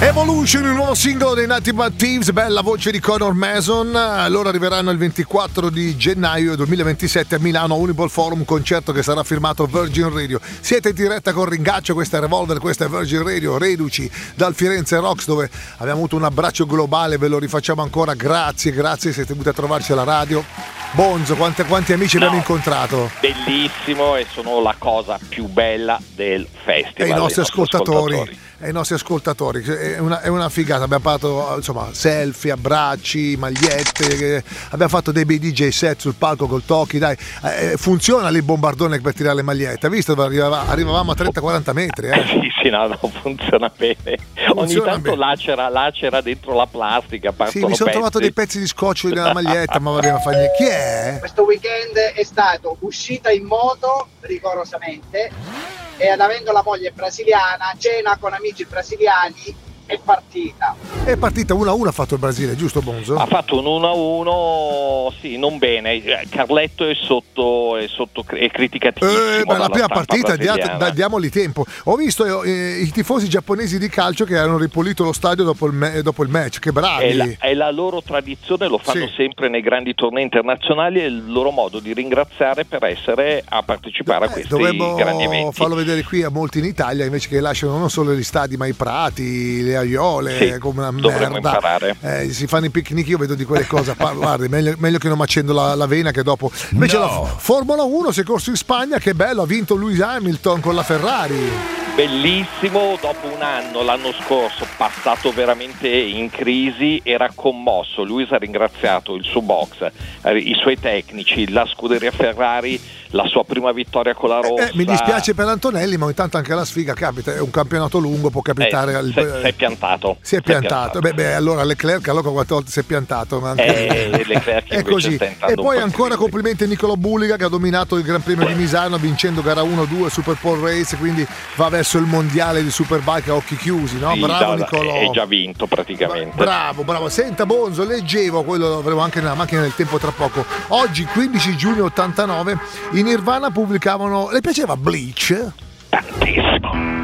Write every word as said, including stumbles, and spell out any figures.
Evolution, il nuovo singolo dei Nati Bad Thieves, bella voce di Conor Mason. Loro arriveranno il ventiquattro di gennaio duemilaventisette a Milano, Uniball Forum, concerto che sarà firmato Virgin Radio. Siete in diretta con Ringaccio, questa è Revolver, questa è Virgin Radio, reduci dal Firenze Rocks, dove abbiamo avuto un abbraccio globale, ve lo rifacciamo ancora, grazie, grazie, siete venuti a trovarci alla radio. Bonzo, quanti, quanti amici no, abbiamo incontrato? Bellissimo, e sono la cosa più bella del festival. E i nostri ascoltatori. ascoltatori. Ai nostri ascoltatori è una, è una figata. Abbiamo fatto insomma selfie, abbracci, magliette, abbiamo fatto dei bei D J set sul palco col Toki, dai, eh, funziona lì il bombardone per tirare le magliette, hai visto? Arrivavamo, arrivavamo a trenta quaranta metri, eh? Sì, sì, no, no, funziona bene. Funziona ogni tanto bene. Lacera, lacera dentro la plastica, sì, mi sono pezzi. trovato dei pezzi di scotch nella maglietta, ma va bene, fa niente. Chi è? Questo weekend è stato uscita in moto rigorosamente e avendo la moglie brasiliana, cena con amici brasiliani, è partita. È partita uno a uno, ha fatto il Brasile, giusto Bonzo? Ha fatto un uno a uno, sì, non bene. Carletto è sotto, è sotto è criticatissimo. Eh, beh, la prima partita, dia, diamogli tempo. Ho visto eh, i tifosi giapponesi di calcio che hanno ripulito lo stadio dopo il, me- dopo il match, che bravi. È la, è la loro tradizione, lo fanno sì. sempre nei grandi tornei internazionali, è il loro modo di ringraziare per essere a partecipare eh, a questi grandi eventi. Dovremmo farlo vedere qui a molti in Italia, invece che lasciano non solo gli stadi ma i prati, le aiole, sì, come una dovremmo merda. Imparare. Eh, si fanno i picnic, io vedo di quelle cose. Guardi, meglio, meglio che non macendo la, la vena, che dopo. Invece no. La Formula uno si è corso in Spagna, che bello, ha vinto Lewis Hamilton con la Ferrari. Bellissimo, dopo un anno, l'anno scorso, passato veramente in crisi, era commosso. Lewis ha ringraziato il suo box, i suoi tecnici, la scuderia Ferrari, la sua prima vittoria con la rossa. Eh, mi dispiace per Antonelli, ma intanto anche la sfiga capita, è un campionato lungo, può capitare. Eh, al... si, si è piantato. Si è piantato. Beh, beh, allora Leclerc allora quante volte si è piantato. Ma anche... eh, Leclerc è così. E poi ancora complimenti a Nicolò Bulliga, che ha dominato il Gran Premio di Misano vincendo gara uno due Super Pole Race, quindi va verso il mondiale di Superbike a occhi chiusi, no? Sì, bravo da, Nicolò. È già vinto praticamente. Bravo, bravo. Senta Bonzo, leggevo, quello lo avremo anche nella macchina del tempo tra poco. Oggi quindici giugno ottantanove i Nirvana pubblicavano. Le piaceva Bleach? Tantissimo.